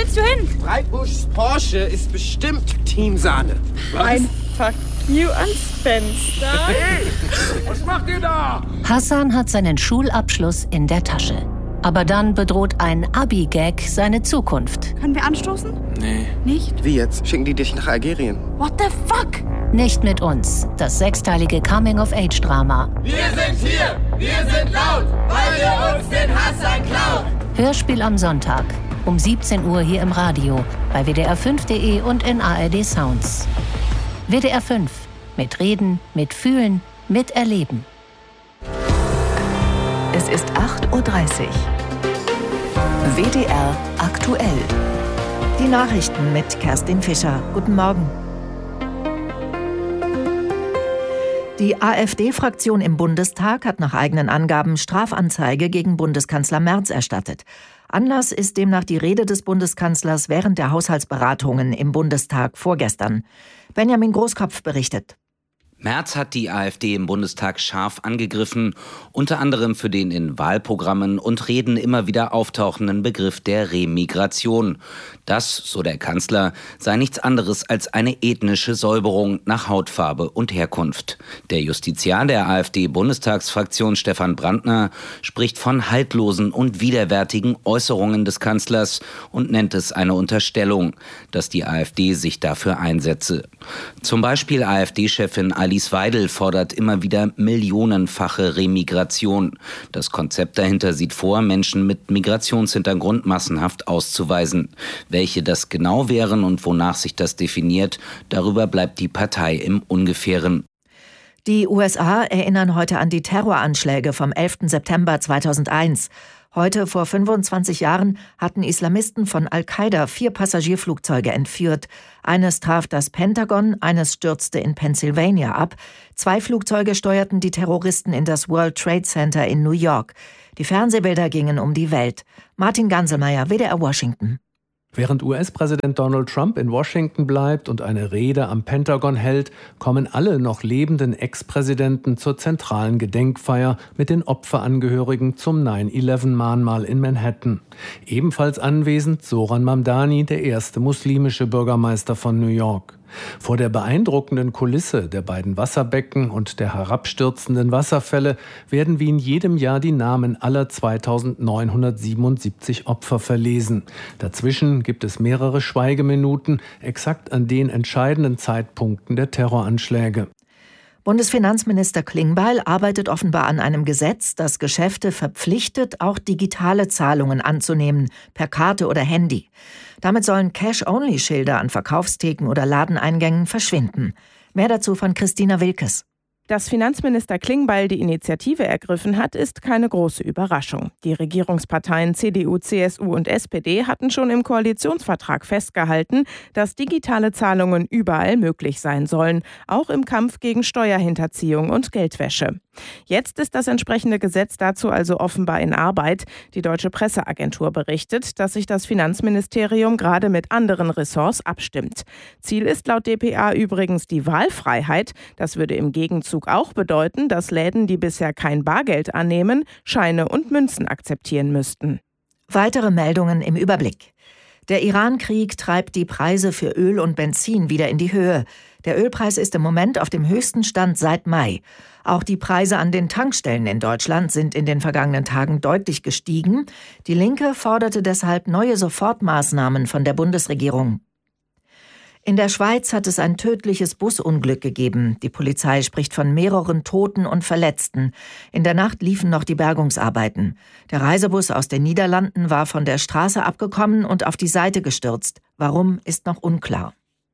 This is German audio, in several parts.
willst du hin? Freibuschs Porsche ist bestimmt Teamsahne. Ein Fuck you ans Fenster. Hey, was macht ihr da? Hassan hat seinen Schulabschluss in der Tasche. Aber dann bedroht ein Abi-Gag seine Zukunft. Können wir anstoßen? Nee. Nicht? Wie jetzt? Schicken die dich nach Algerien? What the fuck? Nicht mit uns. Das 6-teilige Coming-of-Age-Drama. Wir sind hier, wir sind laut, weil wir uns den Hassan klauen. Hörspiel am Sonntag um 17 Uhr hier im Radio, bei WDR5.de und in ARD Sounds. WDR 5. Mit Reden, mit Fühlen, mit Erleben. Es ist 8:30 Uhr. WDR aktuell. Die Nachrichten mit Kerstin Fischer. Guten Morgen. Die AfD-Fraktion im Bundestag hat nach eigenen Angaben Strafanzeige gegen Bundeskanzler Merz erstattet. Anlass ist demnach die Rede des Bundeskanzlers während der Haushaltsberatungen im Bundestag vorgestern. Benjamin Großkopf berichtet. Merz hat die AfD im Bundestag scharf angegriffen, unter anderem für den in Wahlprogrammen und Reden immer wieder auftauchenden Begriff der Remigration. Das, so der Kanzler, sei nichts anderes als eine ethnische Säuberung nach Hautfarbe und Herkunft. Der Justiziar der AfD-Bundestagsfraktion Stefan Brandner spricht von haltlosen und widerwärtigen Äußerungen des Kanzlers und nennt es eine Unterstellung, dass die AfD sich dafür einsetze. Zum Beispiel AfD-Chefin Alice Weidel fordert immer wieder millionenfache Remigration. Das Konzept dahinter sieht vor, Menschen mit Migrationshintergrund massenhaft auszuweisen. Welche das genau wären und wonach sich das definiert, darüber bleibt die Partei im Ungefähren. Die USA erinnern heute an die Terroranschläge vom 11. September 2001. Heute vor 25 Jahren hatten Islamisten von Al-Qaida 4 Passagierflugzeuge entführt. Eines traf das Pentagon, eines stürzte in Pennsylvania ab. 2 Flugzeuge steuerten die Terroristen in das World Trade Center in New York. Die Fernsehbilder gingen um die Welt. Martin Ganselmeier, WDR Washington. Während US-Präsident Donald Trump in Washington bleibt und eine Rede am Pentagon hält, kommen alle noch lebenden Ex-Präsidenten zur zentralen Gedenkfeier mit den Opferangehörigen zum 9/11-Mahnmal in Manhattan. Ebenfalls anwesend Zoran Mamdani, der erste muslimische Bürgermeister von New York. Vor der beeindruckenden Kulisse der beiden Wasserbecken und der herabstürzenden Wasserfälle werden wie in jedem Jahr die Namen aller 2977 Opfer verlesen. Dazwischen gibt es mehrere Schweigeminuten, exakt an den entscheidenden Zeitpunkten der Terroranschläge. Bundesfinanzminister Klingbeil arbeitet offenbar an einem Gesetz, das Geschäfte verpflichtet, auch digitale Zahlungen anzunehmen, per Karte oder Handy. Damit sollen Cash-Only-Schilder an Verkaufstheken oder Ladeneingängen verschwinden. Mehr dazu von Christina Wilkes. Dass Finanzminister Klingbeil die Initiative ergriffen hat, ist keine große Überraschung. Die Regierungsparteien CDU, CSU und SPD hatten schon im Koalitionsvertrag festgehalten, dass digitale Zahlungen überall möglich sein sollen, auch im Kampf gegen Steuerhinterziehung und Geldwäsche. Jetzt ist das entsprechende Gesetz dazu also offenbar in Arbeit. Die Deutsche Presseagentur berichtet, dass sich das Finanzministerium gerade mit anderen Ressorts abstimmt. Ziel ist laut dpa übrigens die Wahlfreiheit. Das würde im Gegenzug auch bedeuten, dass Läden, die bisher kein Bargeld annehmen, Scheine und Münzen akzeptieren müssten. Weitere Meldungen im Überblick. Der Iran-Krieg treibt die Preise für Öl und Benzin wieder in die Höhe. Der Ölpreis ist im Moment auf dem höchsten Stand seit Mai. Auch die Preise an den Tankstellen in Deutschland sind in den vergangenen Tagen deutlich gestiegen. Die Linke forderte deshalb neue Sofortmaßnahmen von der Bundesregierung. In der Schweiz hat es ein tödliches Busunglück gegeben. Die Polizei spricht von mehreren Toten und Verletzten. In der Nacht liefen noch die Bergungsarbeiten. Der Reisebus aus den Niederlanden war von der Straße abgekommen und auf die Seite gestürzt. Warum, ist noch unklar.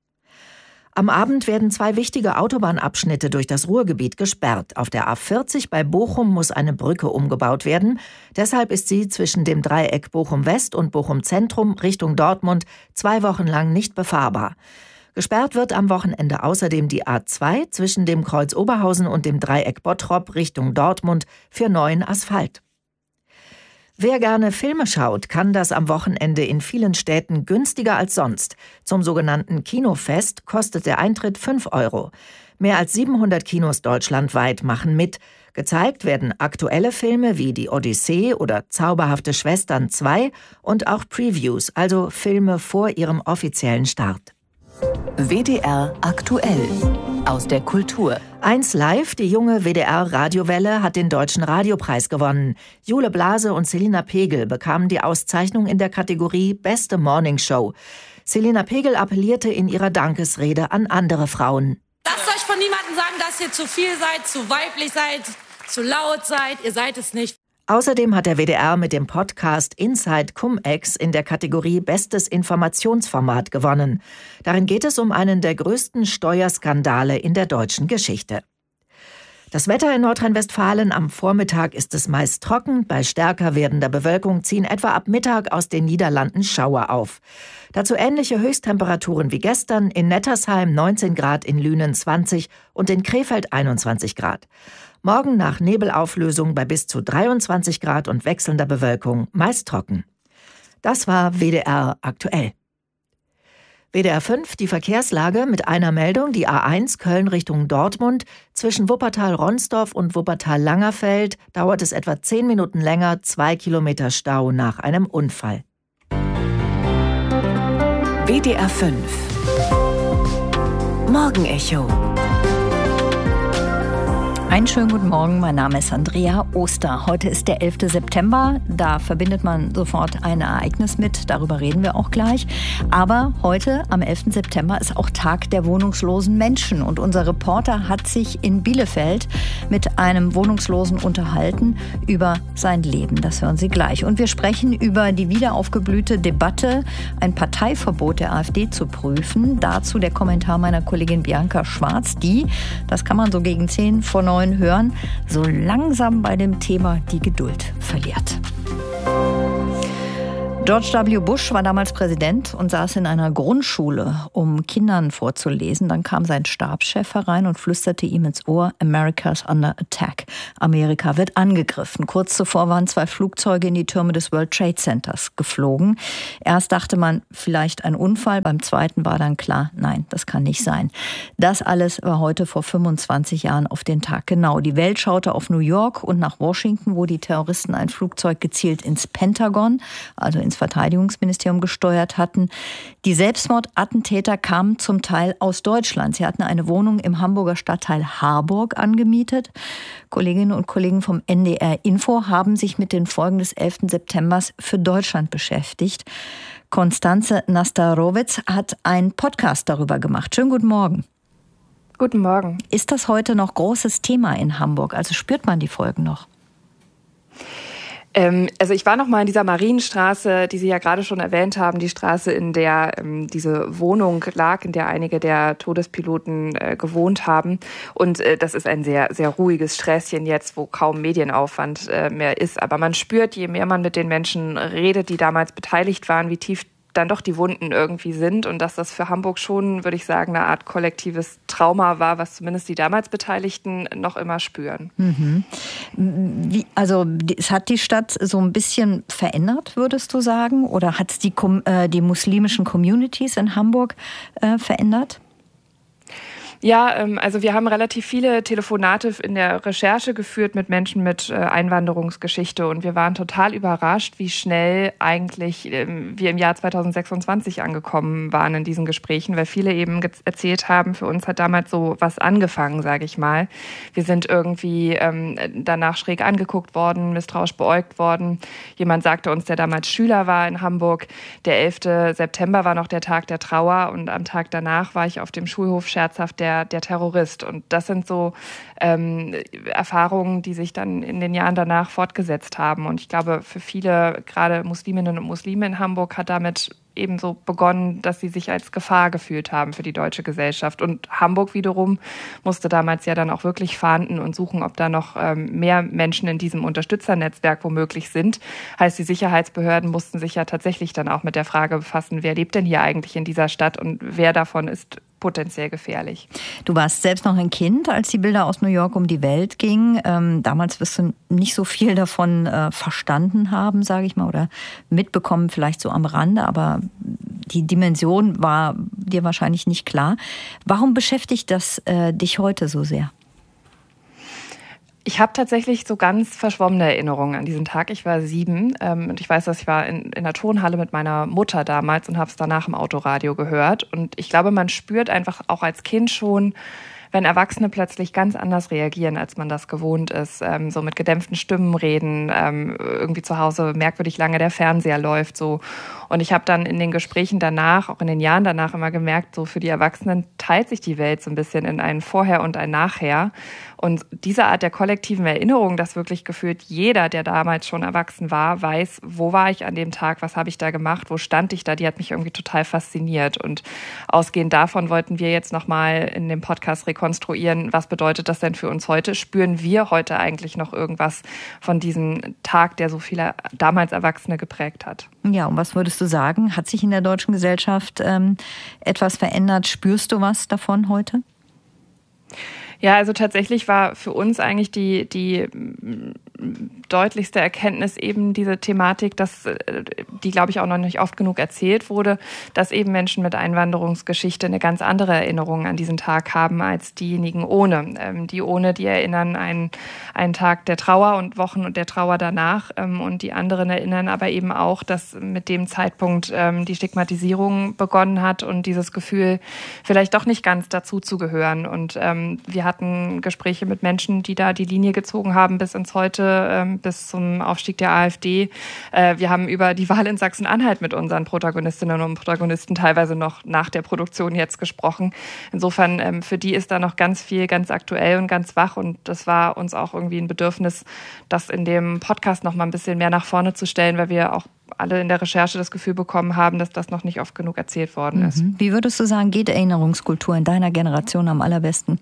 Am Abend werden 2 wichtige Autobahnabschnitte durch das Ruhrgebiet gesperrt. Auf der A40 bei Bochum muss eine Brücke umgebaut werden. Deshalb ist sie zwischen dem Dreieck Bochum-West und Bochum-Zentrum Richtung Dortmund 2 Wochen lang nicht befahrbar. Gesperrt wird am Wochenende außerdem die A2 zwischen dem Kreuz Oberhausen und dem Dreieck Bottrop Richtung Dortmund für neuen Asphalt. Wer gerne Filme schaut, kann das am Wochenende in vielen Städten günstiger als sonst. Zum sogenannten Kinofest kostet der Eintritt 5 €. Mehr als 700 Kinos deutschlandweit machen mit. Gezeigt werden aktuelle Filme wie Die Odyssee oder Zauberhafte Schwestern 2 und auch Previews, also Filme vor ihrem offiziellen Start. WDR aktuell aus der Kultur. 1 Live, die junge WDR-Radiowelle, hat den Deutschen Radiopreis gewonnen. Jule Blase und Selina Pegel bekamen die Auszeichnung in der Kategorie Beste Morningshow. Selina Pegel appellierte in ihrer Dankesrede an andere Frauen. Lasst euch von niemandem sagen, dass ihr zu viel seid, zu weiblich seid, zu laut seid. Ihr seid es nicht. Außerdem hat der WDR mit dem Podcast Inside Cum-Ex in der Kategorie Bestes Informationsformat gewonnen. Darin geht es um einen der größten Steuerskandale in der deutschen Geschichte. Das Wetter in Nordrhein-Westfalen: am Vormittag ist es meist trocken. Bei stärker werdender Bewölkung ziehen etwa ab Mittag aus den Niederlanden Schauer auf. Dazu ähnliche Höchsttemperaturen wie gestern: in Nettersheim 19 Grad, in Lünen 20 und in Krefeld 21 Grad. Morgen nach Nebelauflösung bei bis zu 23 Grad und wechselnder Bewölkung, meist trocken. Das war WDR aktuell. WDR 5, die Verkehrslage mit einer Meldung: die A1 Köln Richtung Dortmund. Zwischen Wuppertal-Ronsdorf und Wuppertal-Langerfeld dauert es etwa 10 Minuten länger, 2 Kilometer Stau nach einem Unfall. WDR 5 Morgenecho. Einen schönen guten Morgen, mein Name ist Andrea Oster. Heute ist der 11. September, da verbindet man sofort ein Ereignis mit, darüber reden wir auch gleich. Aber heute, am 11. September, ist auch Tag der wohnungslosen Menschen. Und unser Reporter hat sich in Bielefeld mit einem Wohnungslosen unterhalten über sein Leben. Das hören Sie gleich. Und wir sprechen über die wieder aufgeblühte Debatte, ein Parteiverbot der AfD zu prüfen. Dazu der Kommentar meiner Kollegin Bianca Schwarz, die, das kann man so gegen 10 vor 9 hören, so langsam bei dem Thema die Geduld verliert. George W. Bush war damals Präsident und saß in einer Grundschule, um Kindern vorzulesen. Dann kam sein Stabschef herein und flüsterte ihm ins Ohr: America's under attack. Amerika wird angegriffen. Kurz zuvor waren 2 Flugzeuge in die Türme des World Trade Centers geflogen. Erst dachte man, vielleicht ein Unfall. Beim zweiten war dann klar, nein, das kann nicht sein. Das alles war heute vor 25 Jahren auf den Tag genau. Die Welt schaute auf New York und nach Washington, wo die Terroristen ein Flugzeug gezielt ins Pentagon, also ins Verteidigungsministerium, gesteuert hatten. Die Selbstmordattentäter kamen zum Teil aus Deutschland. Sie hatten eine Wohnung im Hamburger Stadtteil Harburg angemietet. Kolleginnen und Kollegen vom NDR Info haben sich mit den Folgen des 11. September für Deutschland beschäftigt. Konstanze Nastarowitz hat einen Podcast darüber gemacht. Schönen guten Morgen. Guten Morgen. Ist das heute noch großes Thema in Hamburg? Also spürt man die Folgen noch? Also ich war noch mal in dieser Marienstraße, die Sie ja gerade schon erwähnt haben, die Straße, in der diese Wohnung lag, in der einige der Todespiloten gewohnt haben. Und das ist ein sehr, sehr ruhiges Sträßchen jetzt, wo kaum Medienaufwand mehr ist. Aber man spürt, je mehr man mit den Menschen redet, die damals beteiligt waren, wie tief dann doch die Wunden irgendwie sind und dass das für Hamburg schon, würde ich sagen, eine Art kollektives Trauma war, was zumindest die damals Beteiligten noch immer spüren. Mhm. Es hat die Stadt so ein bisschen verändert, würdest du sagen? Oder hat es die muslimischen Communities in Hamburg verändert? Ja, also wir haben relativ viele Telefonate in der Recherche geführt mit Menschen mit Einwanderungsgeschichte und wir waren total überrascht, wie schnell eigentlich wir im Jahr 2026 angekommen waren in diesen Gesprächen, weil viele eben erzählt haben, für uns hat damals so was angefangen, sage ich mal. Wir sind irgendwie danach schräg angeguckt worden, misstrauisch beäugt worden. Jemand sagte uns, der damals Schüler war in Hamburg, der 11. September war noch der Tag der Trauer und am Tag danach war ich auf dem Schulhof scherzhaft der Terrorist. Und das sind so Erfahrungen, die sich dann in den Jahren danach fortgesetzt haben. Und ich glaube, für viele, gerade Musliminnen und Muslime in Hamburg, hat damit ebenso begonnen, dass sie sich als Gefahr gefühlt haben für die deutsche Gesellschaft. Und Hamburg wiederum musste damals ja dann auch wirklich fahnden und suchen, ob da noch mehr Menschen in diesem Unterstützernetzwerk womöglich sind. Heißt, die Sicherheitsbehörden mussten sich ja tatsächlich dann auch mit der Frage befassen, wer lebt denn hier eigentlich in dieser Stadt und wer davon ist potenziell gefährlich. Du warst selbst noch ein Kind, als die Bilder aus New York um die Welt gingen. Damals wirst du nicht so viel davon verstanden haben, sage ich mal, oder mitbekommen vielleicht so am Rande, aber die Dimension war dir wahrscheinlich nicht klar. Warum beschäftigt das dich heute so sehr? Ich habe tatsächlich so ganz verschwommene Erinnerungen an diesen Tag. Ich war 7 und ich weiß, dass ich war in der Turnhalle mit meiner Mutter damals und habe es danach im Autoradio gehört. Und ich glaube, man spürt einfach auch als Kind schon, wenn Erwachsene plötzlich ganz anders reagieren, als man das gewohnt ist. So mit gedämpften Stimmen reden, irgendwie zu Hause merkwürdig lange der Fernseher läuft. So. Und ich habe dann in den Gesprächen danach, auch in den Jahren danach immer gemerkt, so für die Erwachsenen teilt sich die Welt so ein bisschen in ein Vorher und ein Nachher. Und diese Art der kollektiven Erinnerung, dass wirklich gefühlt jeder, der damals schon erwachsen war, weiß, wo war ich an dem Tag, was habe ich da gemacht, wo stand ich da, die hat mich irgendwie total fasziniert. Und ausgehend davon wollten wir jetzt nochmal in dem Podcast rekonstruieren, was bedeutet das denn für uns heute? Spüren wir heute eigentlich noch irgendwas von diesem Tag, der so viele damals Erwachsene geprägt hat? Ja, und was würdest du sagen? Hat sich in der deutschen Gesellschaft etwas verändert? Spürst du was davon heute? Ja, also tatsächlich war für uns eigentlich die deutlichste Erkenntnis eben diese Thematik, dass die, glaube ich, auch noch nicht oft genug erzählt wurde, dass eben Menschen mit Einwanderungsgeschichte eine ganz andere Erinnerung an diesen Tag haben als diejenigen ohne. Die ohne, die erinnern einen Tag der Trauer und Wochen und der Trauer danach. Und die anderen erinnern aber eben auch, dass mit dem Zeitpunkt die Stigmatisierung begonnen hat und dieses Gefühl, vielleicht doch nicht ganz dazu zu gehören. Und wir hatten Gespräche mit Menschen, die da die Linie gezogen haben bis ins Heute, bis zum Aufstieg der AfD. Wir haben über die Wahl in Sachsen-Anhalt mit unseren Protagonistinnen und Protagonisten teilweise noch nach der Produktion jetzt gesprochen. Insofern, für die ist da noch ganz viel, ganz aktuell und ganz wach. Und das war uns auch irgendwie ein Bedürfnis, das in dem Podcast noch mal ein bisschen mehr nach vorne zu stellen, weil wir auch alle in der Recherche das Gefühl bekommen haben, dass das noch nicht oft genug erzählt worden ist. Wie würdest du sagen, geht Erinnerungskultur in deiner Generation am allerbesten?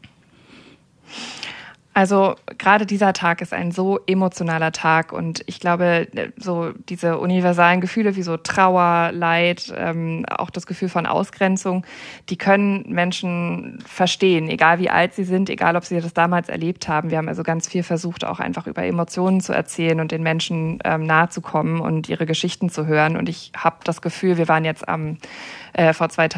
Also gerade dieser Tag ist ein so emotionaler Tag und ich glaube, so diese universalen Gefühle wie so Trauer, Leid, auch das Gefühl von Ausgrenzung, die können Menschen verstehen, egal wie alt sie sind, egal ob sie das damals erlebt haben. Wir haben also ganz viel versucht, auch einfach über Emotionen zu erzählen und den Menschen nahe zu kommen und ihre Geschichten zu hören. Und ich habe das Gefühl, wir waren jetzt vor 2 Tagen